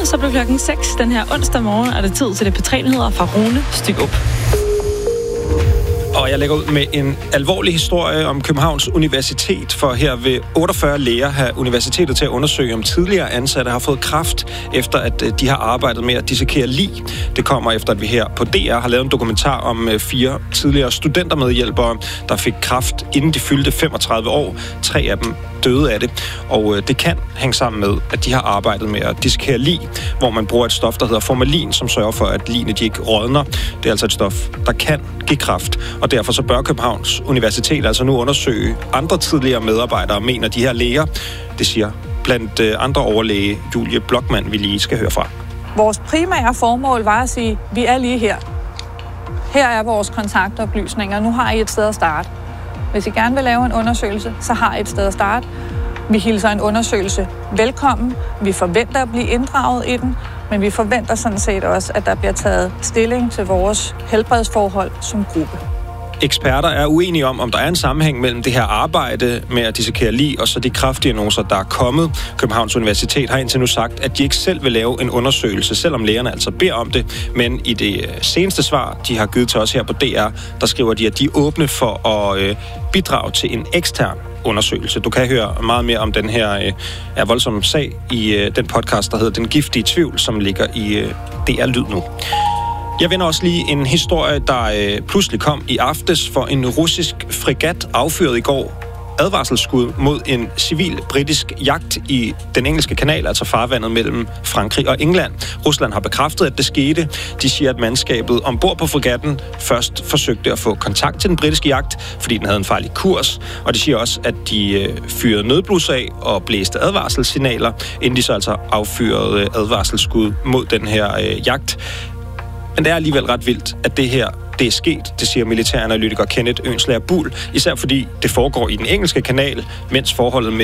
så blev klokken 6 den her onsdag morgen, og det er tid til det P3-nyheder fra Rune Styrup. Og jeg lægger ud med en alvorlig historie om Københavns Universitet, for her vil 48 læger have universitetet til at undersøge, om tidligere ansatte har fået kræft, efter at de har arbejdet med at dissekere lig. Det kommer efter, at vi her på DR har lavet en dokumentar om 4 tidligere studentermedhjælpere, der fik kræft, inden de fyldte 35 år. 3 af dem døde af det, og det kan hænge sammen med, at de har arbejdet med at dissekere lig, hvor man bruger et stof, der hedder formalin, som sørger for, at ligene de ikke rådner. Det er altså et stof, der kan give kræft, og derfor så bør Københavns Universitet altså nu undersøge andre tidligere medarbejdere, mener de her læger. Det siger blandt andre overlæge Julie Blokman, vi lige skal høre fra. Vores primære formål var at sige, vi er lige her. Her er vores kontaktoplysninger. Nu har I et sted at starte. Hvis I gerne vil lave en undersøgelse, så har I et sted at starte. Vi hilser en undersøgelse velkommen. Vi forventer at blive inddraget i den, men vi forventer sådan set også, at der bliver taget stilling til vores helbredsforhold som gruppe. Eksperter er uenige om der er en sammenhæng mellem det her arbejde med at dissekere lig og så de kræftdiagnoser, der er kommet. Københavns Universitet har indtil nu sagt, at de ikke selv vil lave en undersøgelse, selvom lægerne altså beder om det. Men i det seneste svar, de har givet til os her på DR, der skriver de, at de er åbne for at bidrage til en ekstern undersøgelse. Du kan høre meget mere om den her voldsomme sag i den podcast, der hedder Den Giftige Tvivl, som ligger i DR Lyd nu. Jeg vender også lige en historie, der pludselig kom i aftes, for en russisk fregat affyrede i går advarselsskud mod en civil britisk jagt i den engelske kanal, altså farvandet mellem Frankrig og England. Rusland har bekræftet, at det skete. De siger, at mandskabet ombord på fregatten først forsøgte at få kontakt til den britiske jagt, fordi den havde en farlig kurs. Og de siger også, at de fyrede nødblus af og blæste advarselssignaler, inden de så altså affyrede advarselsskud mod den her jagt. Men det er alligevel ret vildt, at det her det er sket, det siger militæranalytiker Kenneth Ønslager Buhl, især fordi det foregår i den engelske kanal, mens forholdet